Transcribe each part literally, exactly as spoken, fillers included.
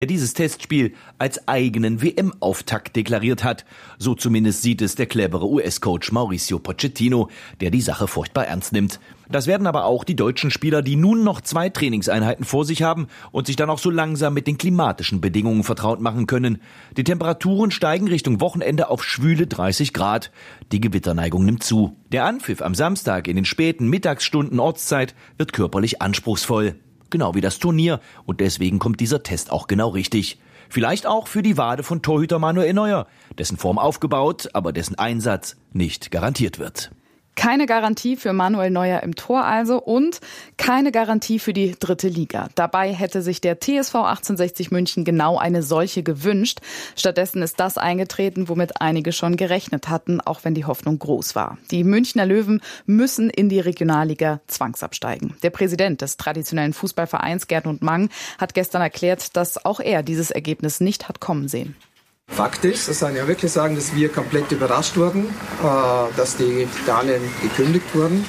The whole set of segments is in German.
der dieses Testspiel als eigenen W M-Auftakt deklariert hat. So zumindest sieht es der clevere U S-Coach Mauricio Pochettino, der die Sache furchtbar ernst nimmt. Das werden aber auch die deutschen Spieler, die nun noch zwei Trainingseinheiten vor sich haben und sich dann auch so langsam mit den klimatischen Bedingungen vertraut machen können. Die Temperaturen steigen Richtung Wochenende auf schwüle dreißig Grad. Die Gewitterneigung nimmt zu. Der Anpfiff am Samstag in den späten Mittagsstunden Ortszeit wird körperlich anspruchsvoll. Genau wie das Turnier, und deswegen kommt dieser Test auch genau richtig. Vielleicht auch für die Wade von Torhüter Manuel Neuer, dessen Form aufgebaut, aber dessen Einsatz nicht garantiert wird. Keine Garantie für Manuel Neuer im Tor also und keine Garantie für die dritte Liga. Dabei hätte sich der T S V achtzehnhundertsechzig München genau eine solche gewünscht. Stattdessen ist das eingetreten, womit einige schon gerechnet hatten, auch wenn die Hoffnung groß war. Die Münchner Löwen müssen in die Regionalliga zwangsabsteigen. Der Präsident des traditionellen Fußballvereins, Gernot Mang, hat gestern erklärt, dass auch er dieses Ergebnis nicht hat kommen sehen. Fakt ist, das kann ich ja wirklich sagen, dass wir komplett überrascht wurden, dass die Darlehen gekündigt wurden.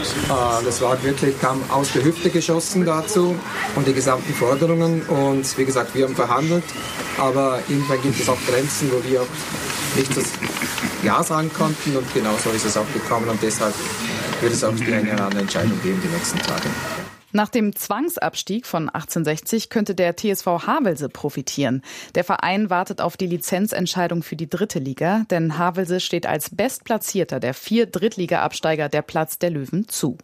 Das war wirklich, kam aus der Hüfte geschossen dazu und die gesamten Forderungen. Und wie gesagt, wir haben verhandelt, aber irgendwann gibt es auch Grenzen, wo wir auch nicht das Ja sagen konnten und genau so ist es auch gekommen und deshalb wird es auch die eine oder andere Entscheidung geben die nächsten Tage. Nach dem Zwangsabstieg von achtzehnhundertsechzig könnte der T S V Havelse profitieren. Der Verein wartet auf die Lizenzentscheidung für die dritte Liga, denn Havelse steht als bestplatzierter der vier Drittliga-Absteiger der Platz der Löwen zu.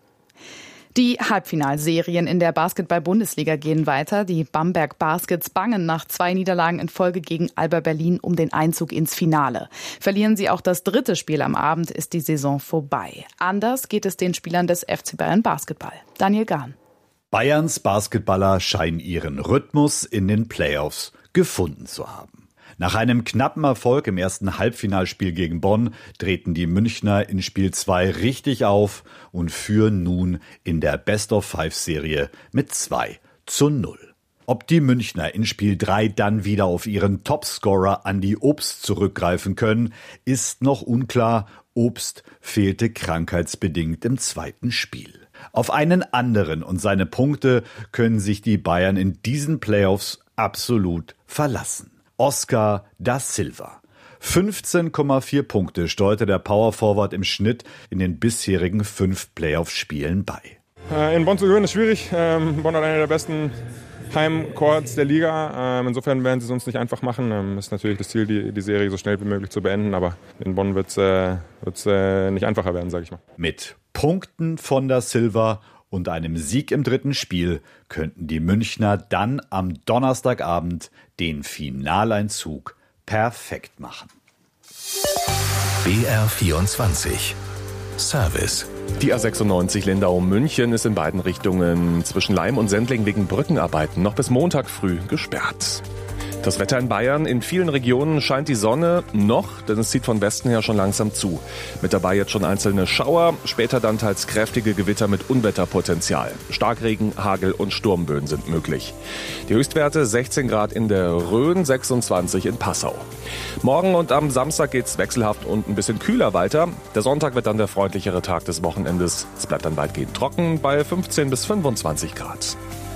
Die Halbfinalserien in der Basketball-Bundesliga gehen weiter. Die Bamberg Baskets bangen nach zwei Niederlagen in Folge gegen Alba Berlin um den Einzug ins Finale. Verlieren sie auch das dritte Spiel am Abend, ist die Saison vorbei. Anders geht es den Spielern des F C Bayern Basketball. Daniel Gahn. Bayerns Basketballer scheinen ihren Rhythmus in den Playoffs gefunden zu haben. Nach einem knappen Erfolg im ersten Halbfinalspiel gegen Bonn treten die Münchner in Spiel zwei richtig auf und führen nun in der Best-of-Five-Serie mit zwei zu null. Ob die Münchner in Spiel drei dann wieder auf ihren Topscorer Andi Obst zurückgreifen können, ist noch unklar. Obst fehlte krankheitsbedingt im zweiten Spiel. Auf einen anderen und seine Punkte können sich die Bayern in diesen Playoffs absolut verlassen. Oscar da Silva. fünfzehn Komma vier Punkte steuerte der Powerforward im Schnitt in den bisherigen fünf Playoff-Spielen bei. In Bonn zu gewinnen ist schwierig. Bonn hat eine der besten Heimcourts der Liga. Insofern werden sie es uns nicht einfach machen. Es ist natürlich das Ziel, die, die Serie so schnell wie möglich zu beenden. Aber in Bonn wird es äh, nicht einfacher werden, sage ich mal. Mit Punkten von da Silva und einem Sieg im dritten Spiel könnten die Münchner dann am Donnerstagabend den Finaleinzug perfekt machen. B R vierundzwanzig Service. Die A sechsundneunzig Lindau-München ist in beiden Richtungen zwischen Leim und Sendling wegen Brückenarbeiten noch bis Montag früh gesperrt. Das Wetter in Bayern: in vielen Regionen scheint die Sonne noch, denn es zieht von Westen her schon langsam zu. Mit dabei jetzt schon einzelne Schauer, später dann teils kräftige Gewitter mit Unwetterpotenzial. Starkregen, Hagel und Sturmböen sind möglich. Die Höchstwerte sechzehn Grad in der Rhön, sechsundzwanzig in Passau. Morgen und am Samstag geht's wechselhaft und ein bisschen kühler weiter. Der Sonntag wird dann der freundlichere Tag des Wochenendes. Es bleibt dann weitgehend trocken bei fünfzehn bis fünfundzwanzig Grad.